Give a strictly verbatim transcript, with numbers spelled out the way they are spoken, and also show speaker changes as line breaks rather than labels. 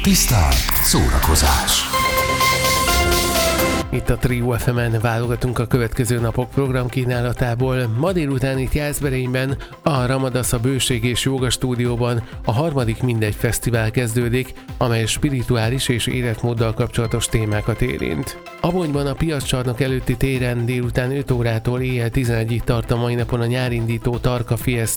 Tisztán szórakozás.
Itt a Trio ef emen válogatunk a következő napok programkínálatából. Ma délután itt Jászberényben, a Ramadasza Bőség és Jóga Stúdióban a harmadik Mindegy Fesztivál kezdődik, amely spirituális és életmóddal kapcsolatos témákat érint. Abonyban a piaccsarnok előtti téren délután öt órától éjjel tizenegyig tart a mai napon a nyárindító Tarka Fiesta,